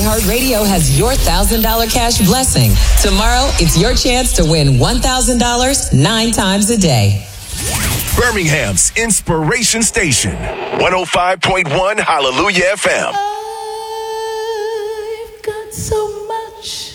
iHeartRadio has your $1,000 cash blessing. Tomorrow, it's your chance to win $1,000 9 times a day. Birmingham's Inspiration Station, 105.1 Hallelujah FM. I've got so much